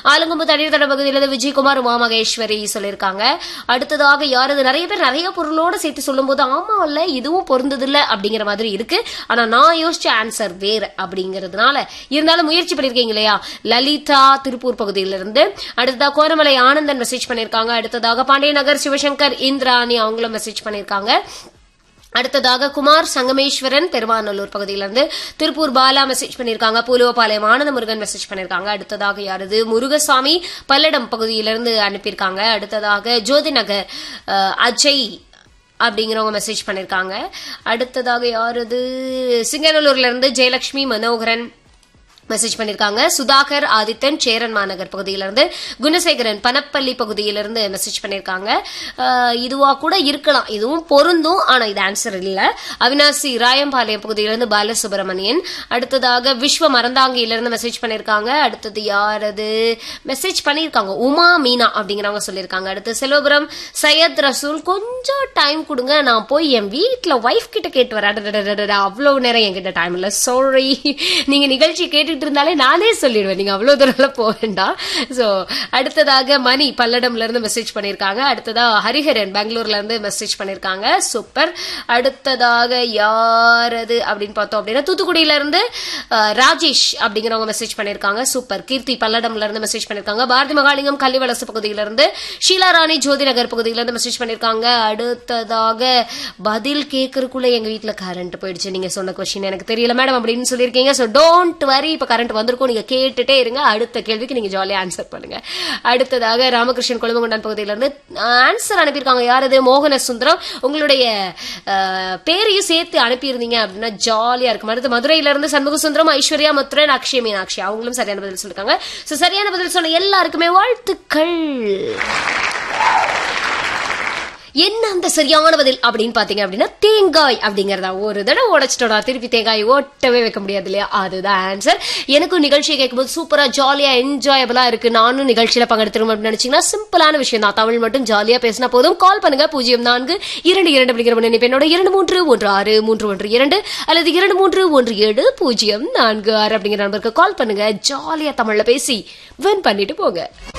ஆலங்கொம்பு தண்ணீர் தட பகுதியிலிருந்து விஜயகுமார் உமா மகேஸ்வரி சொல்லியிருக்காங்க. அடுத்ததாக யாரது நிறைய பேர் நிறைய பொருளோட சேர்த்து சொல்லும் போது ஆமா இல்ல இதுவும் பொருந்தது இல்ல அப்படிங்கிற மாதிரி இருக்கு. ஆனா நான் யோசிச்ச ஆன்சர் வேற அப்படிங்கறதுனால இருந்தாலும் முயற்சி பண்ணிருக்கீங்க இல்லையா. லலிதா திருப்பூர் பகுதியிலிருந்து. அடுத்ததாக கோரமலை ஆனந்தன் மெசேஜ் பண்ணிருக்காங்க. அடுத்ததாக பாண்டிய நகர் சிவசங்கர் இந்திராணி அவங்களும் மெசேஜ் பண்ணிருக்காங்க. அடுத்ததாக குமார் சங்கமேஸ்வரன் பெருமாநல்லூர் பகுதியிலிருந்து. திருப்பூர் பாலா மெசேஜ் பண்ணிருக்காங்க. பூலுவபாளையம் ஆனந்த முருகன் மெசேஜ் பண்ணிருக்காங்க. அடுத்ததாக யாரது முருகசாமி பல்லடம் பகுதியிலிருந்து அனுப்பியிருக்காங்க. அடுத்ததாக ஜோதி நகர் அஜய் அப்படிங்கிறவங்க மெசேஜ் பண்ணிருக்காங்க. அடுத்ததாக யாரது சிங்கநல்லூர்ல இருந்து ஜெயலட்சுமி மனோகரன் மெசேஜ் பண்ணிருக்காங்க. சுதாகர் ஆதித்தன் சேரன் மாநகர் பகுதியிலிருந்து. குணசேகரன் பனப்பள்ளி பகுதியிலிருந்து மெசேஜ் பண்ணிருக்காங்க. இதுவா கூட இருக்கலாம், இதுவும் பொருந்தும், ஆனா இது ஆன்சர் இல்ல. அவினாசி ராயம்பாளையம் பகுதியிலிருந்து பாலசுப்ரமணியன். அடுத்ததாக விஸ்வ மறந்தாங்கியிலிருந்து மெசேஜ் பண்ணிருக்காங்க. அடுத்தது யாரது மெசேஜ் பண்ணிருக்காங்க உமா மீனா அப்படிங்கிறவங்க சொல்லிருக்காங்க. அடுத்து செல்வபுரம் சையத் ரசூல் கொஞ்சம் டைம் கொடுங்க, நான் போய் என் வீட்டுல ஒய்ஃப் கிட்ட கேட்டு வரேன். அவ்வளவு நேரம் என்கிட்ட டைம் இல்ல, சாரி. நீங்க நிகழ்ச்சி கேட்டு இருந்தாலே நானே சொல்லிடுவேன், நீங்க அவ்வளவு தூரம் போக வேண்டாம். சோ அடுத்ததாக மணி பல்லடம்ல இருந்து மெசேஜ் பண்ணிருக்காங்க. அடுத்ததா ஹரிஹரன் பெங்களூர்ல இருந்து மெசேஜ் பண்ணிருக்காங்க. சூப்பர். அடுத்ததாக யாரது அப்படின்னு பார்த்தோம் அப்படின்னா தூத்துக்குடியில இருந்து ராஜேஷ் அப்படிங்கிறவங்க மெசேஜ் பண்ணிருக்காங்க. சூப்பர். கீர்த்தி பல்லடம்ல இருந்து மெசேஜ் பண்ணிருக்காங்க. பாரதி மகாலிங்கம் கள்ளிவளசு பகுதியில இருந்து. ஷீலாராணி ஜோதி நகர் பகுதியில இருந்து மெசேஜ் பண்ணிருக்காங்க. அடுத்ததாக பதில் கேட்கறதுக்குள்ள எங்க வீட்டுல கரண்ட் போயிடுச்சு, நீங்க சொன்ன கொஸ்டின் எனக்கு தெரியல மேடம் அப்படின்னு சொல்லியிருக்கீங்க. சோ டோன்ட் வரி, இப்ப கரண்ட் வந்திருக்கும், நீங்க கேட்டுட்டே இருங்க, அடுத்த கேள்விக்கு நீங்க ஜாலியா ஆன்சர் பண்ணுங்க. அடுத்ததாக ராமகிருஷ்ணன் கொழும்புகொண்டான் பகுதியிலிருந்து ஆன்சர் அனுப்பியிருக்காங்க. யாரது மோகன சுந்தரம். உங்களுடைய பேரையும் சேர்த்து அனுப்பியிருந்தீங்க அப்படின்னா ஜாலியா இருக்கும். அடுத்து மதுரையில இருந்து சண்முக சுந்தரம், ஐஸ்வர்யா முத்ரன், அக்ஷய மீனாட்சி அவங்களும் சரியான பதில் சொல்லிருக்காங்க. சரியான பதில் சொன்ன எல்லாருக்குமே வாழ்த்துக்கள். என்ன அந்த சரியான பதில் அப்படின்னு பாத்தீங்க அப்படின்னா தேங்காய் அப்படிங்கறதா. ஒரு தடவை உடைச்சிட்டோம்னா திருப்பி தேங்காய் ஓட்டவே வைக்க முடியாது இல்லையா, அதுதான் ஆன்சர். எனக்கும் நிகழ்ச்சியை கேட்கும்போது சூப்பரா ஜாலியா என்ஜாயபிளா இருக்கு, நானும் நிகழ்ச்சியில பங்கெடுத்துரும் அப்படின்னு நினைச்சீங்கன்னா சிம்பிளான விஷயம் தான், தமிழ் மட்டும் ஜாலியா பேசினா போதும். கால் பண்ணுங்க 0422 அப்படிங்கிற என்னோட 23163112 அல்லது 231704 அப்படிங்கிற நம்பருக்கு கால் பண்ணுங்க. ஜாலியா தமிழ்ல பேசி வின் பண்ணிட்டு போங்க.